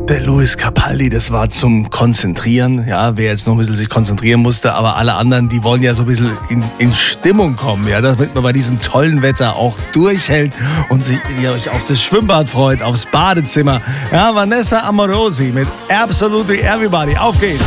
Der Luis Capaldi, das war zum Konzentrieren, ja, wer jetzt noch ein bisschen sich konzentrieren musste, aber alle anderen, die wollen ja so ein bisschen in Stimmung kommen, ja, damit man bei diesem tollen Wetter auch durchhält und sich ihr euch auf das Schwimmbad freut, aufs Badezimmer. Ja, Vanessa Amorosi mit Absolutely Everybody, auf geht's!